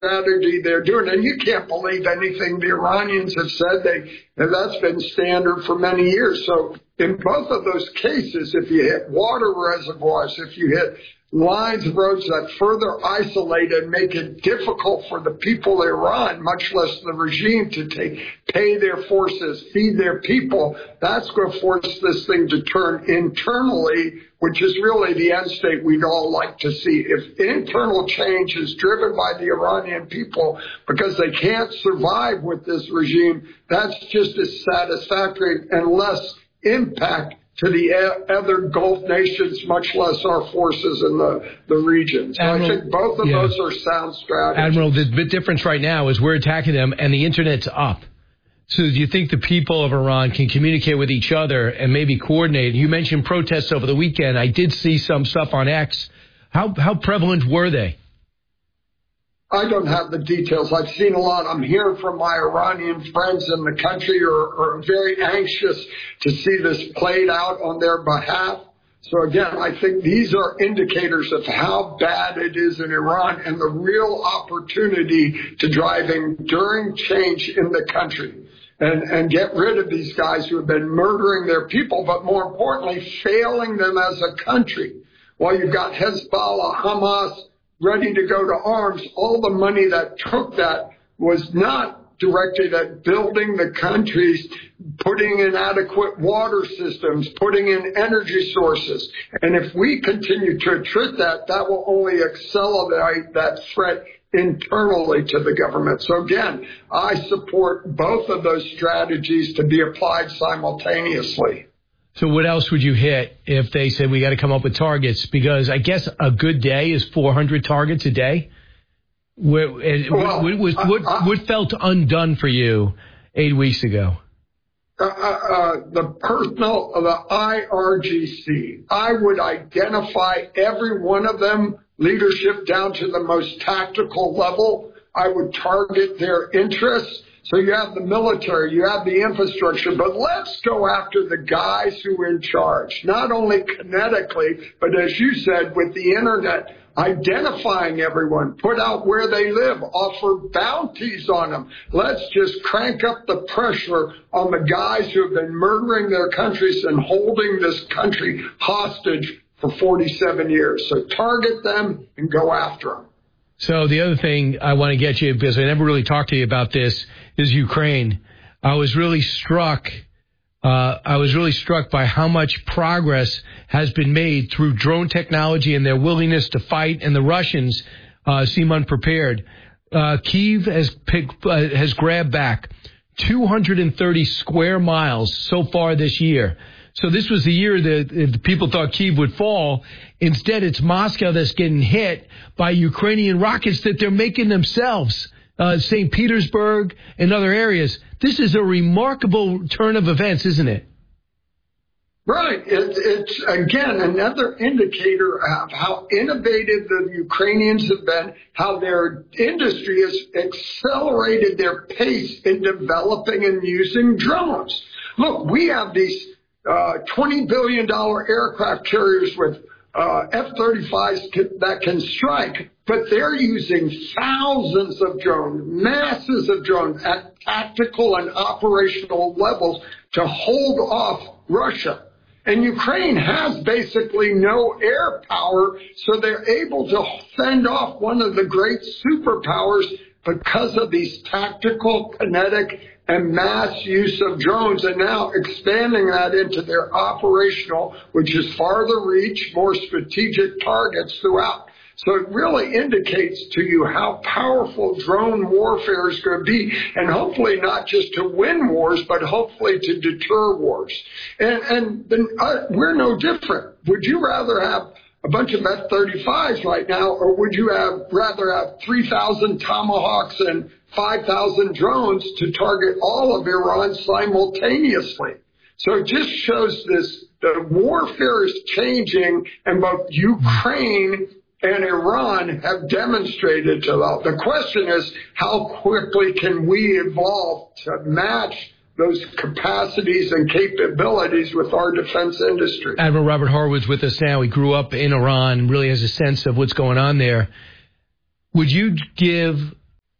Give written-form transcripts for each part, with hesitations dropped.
strategy they're doing. And you can't believe anything the Iranians have said. That's been standard for many years. So in both of those cases, if you hit water reservoirs, if you hit lines of roads that further isolate and make it difficult for the people of Iran, much less the regime, to pay their forces, feed their people, that's going to force this thing to turn internally, which is really the end state we'd all like to see. If internal change is driven by the Iranian people because they can't survive with this regime, that's just as satisfactory and less impact to the other Gulf nations, much less our forces in the region. So Admiral, I think both of those are sound strategies. Admiral, the difference right now is we're attacking them and the Internet's up. So do you think the people of Iran can communicate with each other and maybe coordinate? You mentioned protests over the weekend. I did see some stuff on X. How prevalent were they? I don't have the details. I've seen a lot. I'm hearing from my Iranian friends in the country who are very anxious to see this played out on their behalf. So again, I think these are indicators of how bad it is in Iran and the real opportunity to drive enduring change in the country and get rid of these guys who have been murdering their people, but more importantly, failing them as a country. While you've got Hezbollah, Hamas, ready to go to arms, all the money that took that was not directed at building the countries, putting in adequate water systems, putting in energy sources. And if we continue to attrit that, that will only accelerate that threat internally to the government. So again, I support both of those strategies to be applied simultaneously. So what else would you hit if they said we got to come up with targets? Because I guess a good day is 400 targets a day. What felt undone for you 8 weeks ago? The personnel of the IRGC, I would identify every one of them, leadership down to the most tactical level. I would target their interests. So you have the military, you have the infrastructure, but let's go after the guys who are in charge, not only kinetically, but as you said, with the Internet, identifying everyone, put out where they live, offer bounties on them. Let's just crank up the pressure on the guys who have been murdering their countries and holding this country hostage for 47 years. So target them and go after them. So the other thing I want to get you, because I never really talked to you about this, is Ukraine. I was really struck by how much progress has been made through drone technology and their willingness to fight, and the Russians seem unprepared. Kyiv has grabbed back 230 square miles so far this year. So this was the year that people thought Kyiv would fall. Instead, it's Moscow that's getting hit by Ukrainian rockets that they're making themselves. St. Petersburg and other areas. This is a remarkable turn of events, isn't it? Right. It's again, another indicator of how innovative the Ukrainians have been, how their industry has accelerated their pace in developing and using drones. Look, we have these $20 billion aircraft carriers with F-35s that can strike, but they're using thousands of drones, masses of drones at tactical and operational levels to hold off Russia. And Ukraine has basically no air power, so they're able to fend off one of the great superpowers because of these tactical, kinetic, and mass use of drones, and now expanding that into their operational, which is farther reach, more strategic targets throughout. So it really indicates to you how powerful drone warfare is going to be, and hopefully not just to win wars, but hopefully to deter wars. And we're no different. Would you rather have a bunch of F-35s right now, or would you rather have 3,000 Tomahawks and 5,000 drones to target all of Iran simultaneously? So it just shows the warfare is changing, and both Ukraine and Iran have demonstrated to that. The question is, how quickly can we evolve to match those capacities and capabilities with our defense industry? Admiral Robert Horwitz with us now. He grew up in Iran and really has a sense of what's going on there. Would you give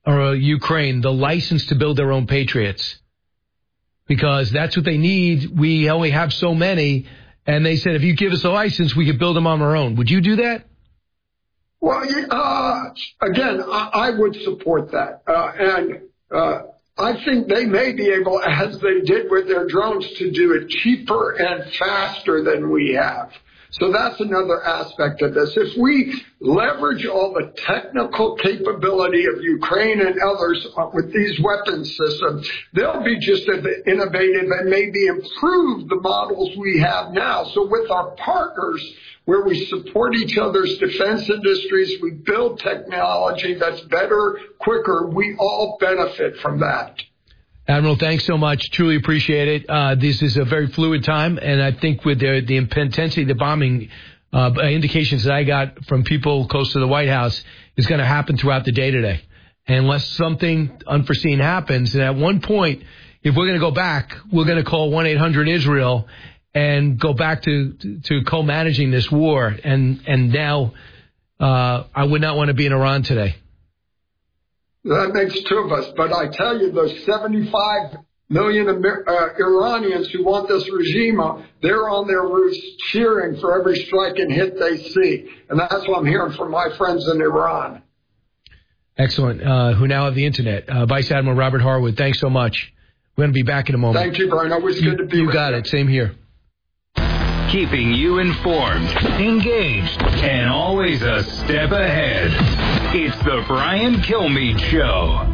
Ukraine the license to build their own Patriots, because that's what they need. We only have so many, and they said if you give us a license, we could build them on our own. Would you do that? Well, again, I would support that, and I think they may be able, as they did with their drones, to do it cheaper and faster than we have. So that's another aspect of this. If we leverage all the technical capability of Ukraine and others with these weapon systems, they'll be just as innovative and maybe improve the models we have now. So with our partners, where we support each other's defense industries, we build technology that's better, quicker, we all benefit from that. Admiral, thanks so much. Truly appreciate it. This is a very fluid time, and I think with the intensity of the bombing, indications that I got from people close to the White House is going to happen throughout the day today. And unless something unforeseen happens, and at one point, if we're going to go back, we're going to call 1-800-ISRAEL and go back to co-managing this war. And now I would not want to be in Iran today. That makes two of us. But I tell you, those 75 million Iranians who want this regime, they're on their roofs cheering for every strike and hit they see. And that's what I'm hearing from my friends in Iran. Excellent. Who now have the Internet. Vice Admiral Robert Harwood, thanks so much. We're going to be back in a moment. Thank you, Brian. Always good to be with you. You got it. Same here. Keeping you informed, engaged, and always a step ahead. It's the Brian Kilmeade Show.